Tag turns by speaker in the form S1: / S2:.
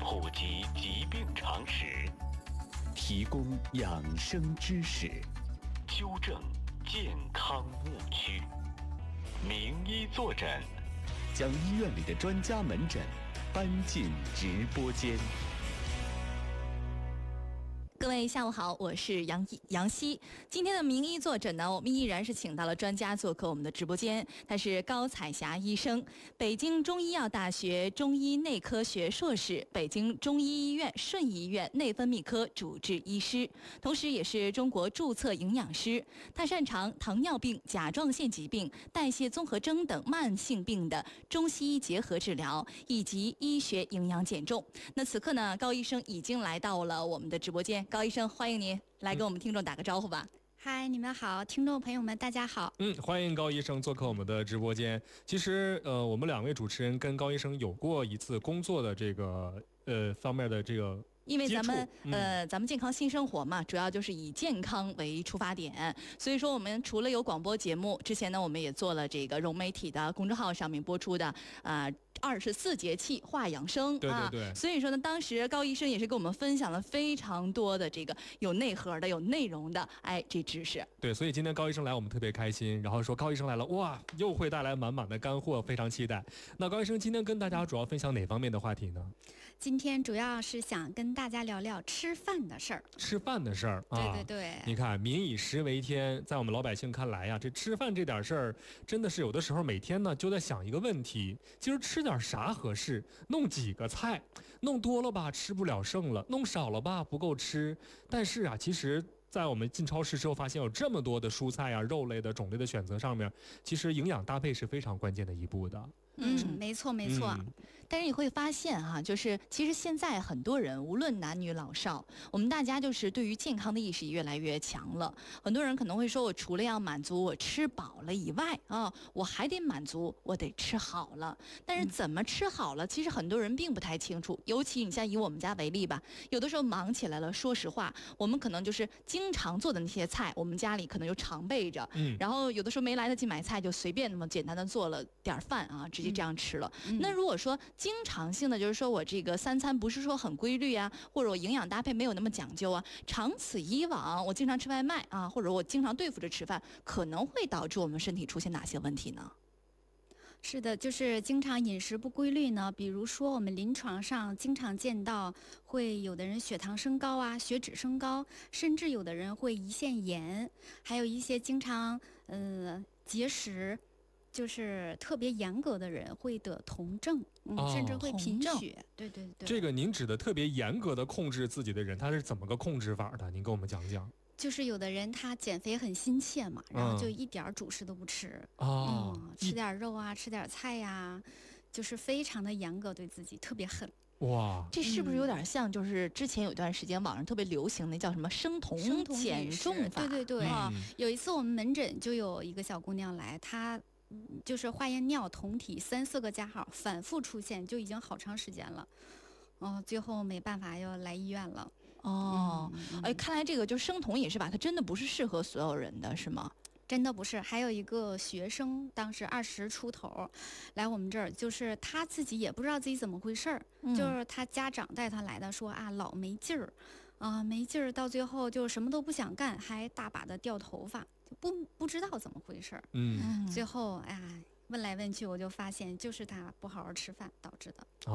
S1: 普及疾病常识，
S2: 提供养生知识，
S1: 纠正健康误区。名医坐诊，
S2: 将医院里的专家门诊搬进直播间。
S3: 各位下午好，我是杨希。今天的名医坐诊呢，我们依然是请到了专家做客我们的直播间，他是高彩霞医生，北京中医药大学中医内科学硕士，北京中医医院顺义医院内分泌科主治医师，同时也是中国注册营养师。他擅长糖尿病、甲状腺疾病、代谢综合征等慢性病的中西医结合治疗，以及医学营养减重。那此刻呢，高医生已经来到了我们的直播间。高医生，欢迎您来跟我们听众打个招呼吧。
S4: 嗨，你们好，听众朋友们，大家好。
S5: 欢迎高医生做客我们的直播间。其实，我们两位主持人跟高医生有过一次工作的这个方面的这个。
S3: 因为咱们健康新生活嘛，主要就是以健康为出发点，所以说我们除了有广播节目，之前呢我们也做了这个融媒体的公众号上面播出的24节气话养生，
S5: 对对对，
S3: 所以说呢，当时高医生也是跟我们分享了非常多的这个有内核的、有内容的，这知识。
S5: 对，所以今天高医生来，我们特别开心。然后说高医生来了，哇，又会带来满满的干货，非常期待。那高医生今天跟大家主要分享哪方面的话题呢？
S4: 今天主要是想跟大家聊聊吃饭的事儿。
S5: 吃饭的事儿啊，
S4: 对对对。
S5: 你看，民以食为天，在我们老百姓看来呀，这吃饭这点事儿，真的是有的时候每天呢就在想一个问题，就是吃点啥合适，弄几个菜，弄多了吧吃不了剩了，弄少了吧不够吃。但是啊，其实在我们进超市之后发现有这么多的蔬菜啊、肉类的种类的选择上面，其实营养搭配是非常关键的一步的。
S4: 没错没错。
S3: 但是你会发现哈，就是其实现在很多人无论男女老少，我们大家就是对于健康的意识越来越强了。很多人可能会说，我除了要满足我吃饱了以外我还得满足我得吃好了。但是怎么吃好了，其实很多人并不太清楚。尤其你像以我们家为例吧，有的时候忙起来了，说实话，我们可能就是经常做的那些菜，我们家里可能就常备着。然后有的时候没来得及买菜，就随便那么简单的做了点饭直接这样吃了。那如果说经常性的，就是说我这个三餐不是说很规律啊，或者我营养搭配没有那么讲究啊，长此以往，我经常吃外卖或者我经常对付着吃饭，可能会导致我们身体出现哪些问题呢？
S4: 是的，就是经常饮食不规律呢，比如说我们临床上经常见到会有的人血糖升高啊，血脂升高，甚至有的人会胰腺炎，还有一些经常节食就是特别严格的人会得酮症，甚至会贫血。对对对。
S5: 这个您指的特别严格的控制自己的人，他是怎么个控制法的？您跟我们讲讲。
S4: 就是有的人他减肥很心切嘛，然后就一点主食都不吃，吃点肉啊，吃点菜呀，就是非常的严格对自己，特别狠。
S5: 哇，
S3: 这是不是有点像就是之前有一段时间网上特别流行的叫什么生酮减重法？
S4: 对对对。有一次我们门诊就有一个小姑娘来，她就是化验尿酮体3-4个加号反复出现，就已经好长时间了。最后没办法要来医院了。
S3: 看来这个就生酮饮食吧，它真的不是适合所有人的，是吗？
S4: 真的不是。还有一个学生，当时20出头来我们这儿，就是他自己也不知道自己怎么回事儿，就是他家长带他来的，说老没劲儿没劲儿，到最后就什么都不想干，还大把的掉头发，就不知道怎么回事儿。最后问来问去，我就发现就是他不好好吃饭导致的。